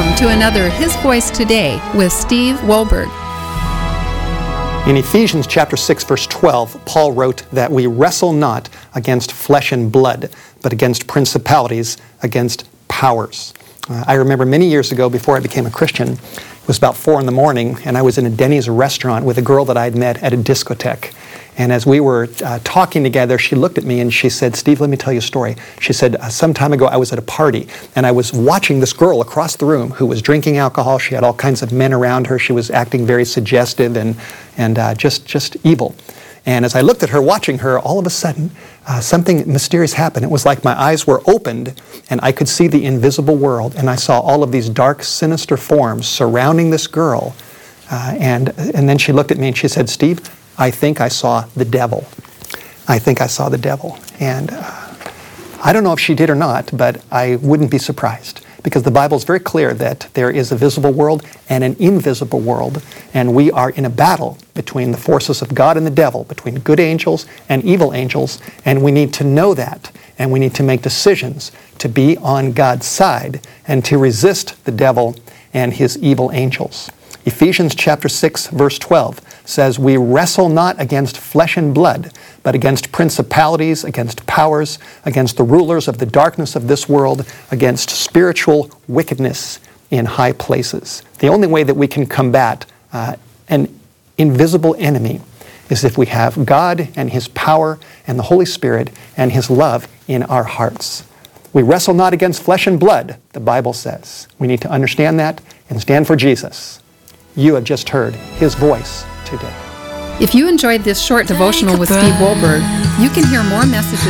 Welcome to another His Voice Today with Steve Wohlberg. In Ephesians chapter 6, verse 12, Paul wrote that we wrestle not against flesh and blood, but against principalities, against powers. I remember many years ago, before I became a Christian, it was about 4 in the morning, and I was in a Denny's restaurant with a girl that I had met at a discotheque. And as we were talking together, she looked at me and she said, "Steve, let me tell you a story." She said, "Some time ago I was at a party and I was watching this girl across the room who was drinking alcohol. She had all kinds of men around her. She was acting very suggestive and just evil. And as I looked at her, watching her, all of a sudden, something mysterious happened. It was like my eyes were opened and I could see the invisible world. And I saw all of these dark, sinister forms surrounding this girl. And then she looked at me and she said, "Steve, I think I saw the devil. I think I saw the devil." And I don't know if she did or not, but I wouldn't be surprised. Because the Bible is very clear that there is a visible world and an invisible world, and we are in a battle between the forces of God and the devil, between good angels and evil angels, and we need to know that, and we need to make decisions to be on God's side and to resist the devil and his evil angels. Ephesians chapter 6, verse 12 says, "We wrestle not against flesh and blood, but against principalities, against powers, against the rulers of the darkness of this world, against spiritual wickedness in high places." The only way that we can combat an invisible enemy is if we have God and His power and the Holy Spirit and His love in our hearts. We wrestle not against flesh and blood, the Bible says. We need to understand that and stand for Jesus. You have just heard His voice today. If you enjoyed this short devotional with Steve Wohlberg, you can hear more messages